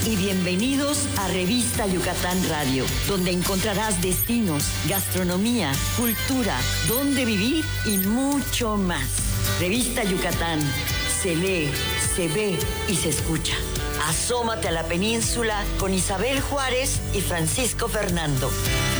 y bienvenidos a Revista Yucatán Radio, donde encontrarás destinos, gastronomía, cultura, dónde vivir y mucho más. Revista Yucatán, se lee, se ve y se escucha. Asómate a la península con Isabel Juárez y Francisco Fernando.